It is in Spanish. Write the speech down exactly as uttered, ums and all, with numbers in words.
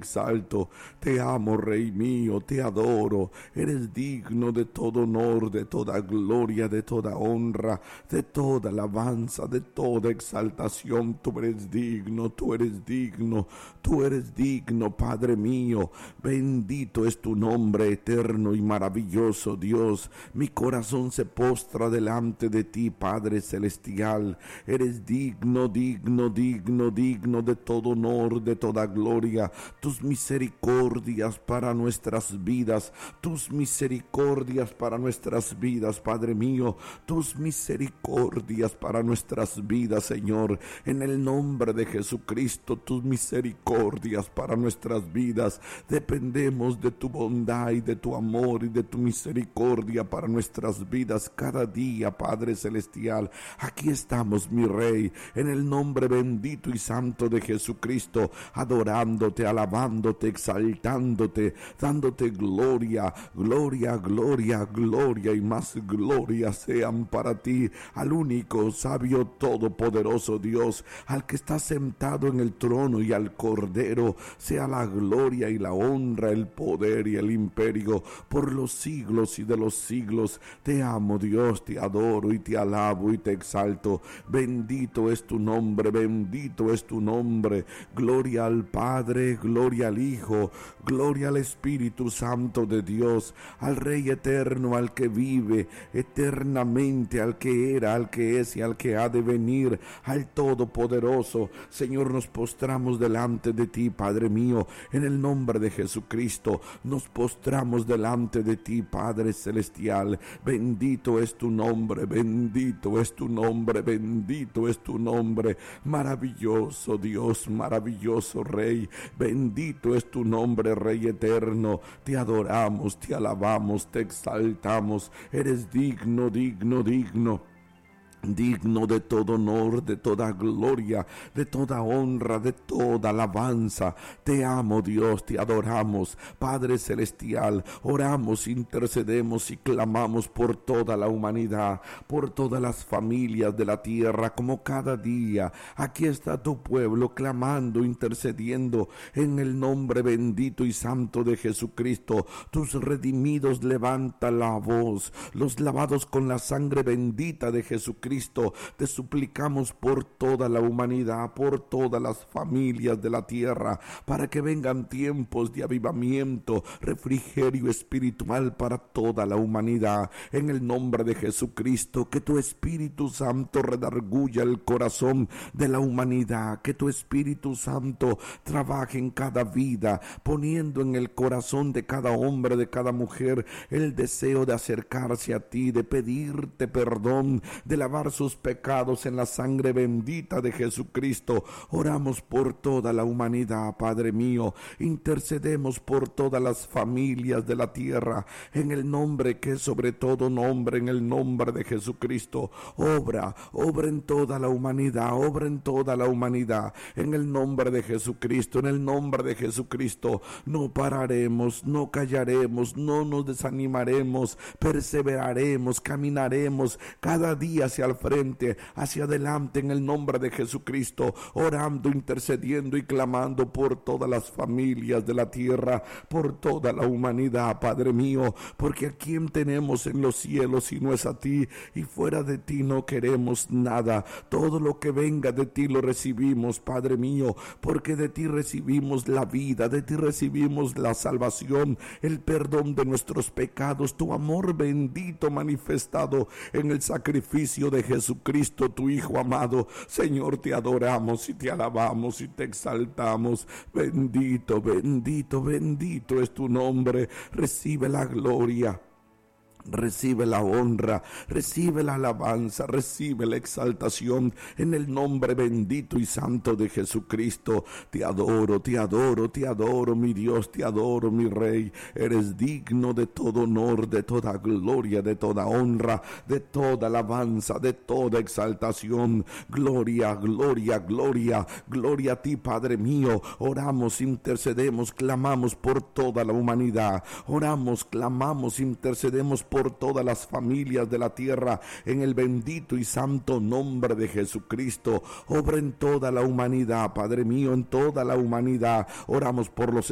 exalto, te amo, Rey mío, te adoro. Eres digno de todo honor, de toda gloria, de toda honra, de toda alabanza, de toda exaltación. Tú eres digno, tú eres digno, tú eres digno, Padre mío. Bendito es tu nombre, eterno y maravilloso Dios. Mi corazón se postra delante de ti, Padre celestial. Eres digno, digno, digno, digno de todo honor, de toda gloria. Tus misericordias para nuestras vidas, tus misericordias para nuestras vidas, Padre mío, tus misericordias para nuestras vidas, Señor, en el nombre de Jesucristo, tus misericordias para nuestras vidas. Dependemos de tu bondad y de tu amor y de tu misericordia para nuestras vidas cada día, Padre celestial. Aquí estamos, mi Rey, en el nombre bendito y santo de Jesucristo, adorándote, alabándote, exaltándote, dándote gloria, gloria, gloria, gloria y más gloria sean para ti, al único, sabio, todopoderoso Dios, al que está sentado en el trono, y al Cordero sea la gloria y la honra, el poder y el imperio por los siglos y de los siglos. Te amo, Dios, te adoro y te alabo y te exalto. Bendito es tu nombre, bendito es tu nombre. Gloria al Padre, gloria al Hijo, gloria al Espíritu Santo de Dios, al Rey eterno, al que vive eternamente, al que era, al que es y al que ha de venir, al Todopoderoso. Señor, nos postramos delante de ti, Padre mío, en el nombre de Jesucristo. Nos postramos delante de ti, Padre celestial. Bendito es tu nombre, bendito es tu nombre, bendito es tu nombre. Maravilloso Dios, maravilloso Rey, bendito es tu nombre, Rey eterno. Te adoramos, te alabamos, te exaltamos. Eres digno, digno, digno. Digno de todo honor, de toda gloria, de toda honra, de toda alabanza. Te amo, Dios, te adoramos, Padre celestial. Oramos, intercedemos y clamamos por toda la humanidad, por todas las familias de la tierra, como cada día. Aquí está tu pueblo clamando, intercediendo en el nombre bendito y santo de Jesucristo. Tus redimidos levanta la voz, los lavados con la sangre bendita de Jesucristo. Cristo, te suplicamos por toda la humanidad, por todas las familias de la tierra, para que vengan tiempos de avivamiento, refrigerio espiritual para toda la humanidad. En el nombre de Jesucristo, que tu Espíritu Santo redarguya el corazón de la humanidad, que tu Espíritu Santo trabaje en cada vida, poniendo en el corazón de cada hombre, de cada mujer, el deseo de acercarse a ti, de pedirte perdón, de lavar sus pecados en la sangre bendita de Jesucristo. Oramos por toda la humanidad, Padre mío. Intercedemos por todas las familias de la tierra, en el nombre que es sobre todo nombre, en el nombre de Jesucristo. Obra, obra en toda la humanidad, obra en toda la humanidad, en el nombre de Jesucristo, en el nombre de Jesucristo. No pararemos, no callaremos, no nos desanimaremos, perseveraremos, caminaremos cada día hacia el frente, hacia adelante, en el nombre de Jesucristo, orando, intercediendo y clamando por todas las familias de la tierra, por toda la humanidad, Padre mío, porque a quién tenemos en los cielos si no es a ti, y fuera de ti no queremos nada. Todo lo que venga de ti lo recibimos, Padre mío, porque de ti recibimos la vida, de ti recibimos la salvación, el perdón de nuestros pecados, tu amor bendito manifestado en el sacrificio de Jesucristo, tu Hijo amado. Señor, te adoramos y te alabamos y te exaltamos. Bendito, bendito, bendito es tu nombre. Recibe la gloria, recibe la honra, recibe la alabanza, recibe la exaltación en el nombre bendito y santo de Jesucristo. Te adoro, te adoro, te adoro, mi Dios, te adoro, mi Rey. Eres digno de todo honor, de toda gloria, de toda honra, de toda alabanza, de toda exaltación. Gloria, gloria, gloria, gloria a ti, Padre mío. Oramos, intercedemos, clamamos por toda la humanidad. Oramos, clamamos, intercedemos por todas las familias de la tierra, en el bendito y santo nombre de Jesucristo. Obra en toda la humanidad, Padre mío, en toda la humanidad. Oramos por los